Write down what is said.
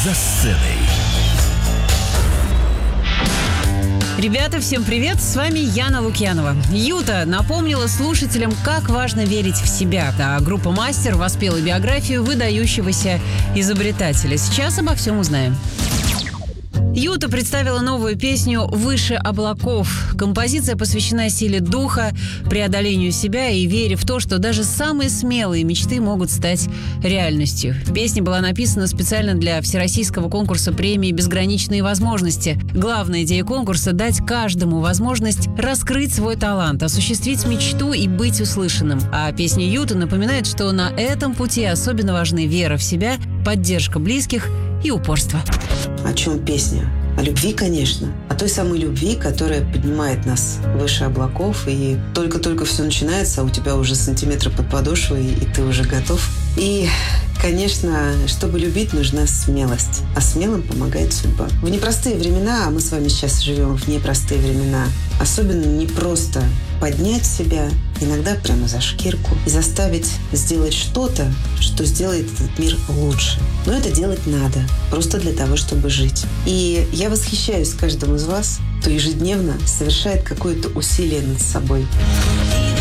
За сценой. Ребята, всем привет! С вами Яна Лукьянова. Юта напомнила слушателям, как важно верить в себя. А группа «Мастер» воспела биографию выдающегося изобретателя. Сейчас обо всем узнаем. Юта представила новую песню «Выше облаков». Композиция посвящена силе духа, преодолению себя и вере в то, что даже самые смелые мечты могут стать реальностью. Песня была написана специально для всероссийского конкурса премии «Безграничные возможности». Главная идея конкурса – дать каждому возможность раскрыть свой талант, осуществить мечту и быть услышанным. А песня Юты напоминает, что на этом пути особенно важны вера в себя, поддержка близких и упорство. О чем песня? О любви, конечно. О той самой любви, которая поднимает нас выше облаков. И только-только все начинается, а у тебя уже сантиметры под подошвой, и ты уже готов. И, конечно, чтобы любить, нужна смелость. А смелым помогает судьба. В непростые времена, а мы с вами сейчас живем в непростые времена, особенно непросто поднять себя, иногда прямо за шкирку, и заставить сделать что-то, что сделает этот мир лучше. Но это делать надо, просто для того, чтобы жить. И я восхищаюсь каждым из вас, кто ежедневно совершает какое-то усилие над собой.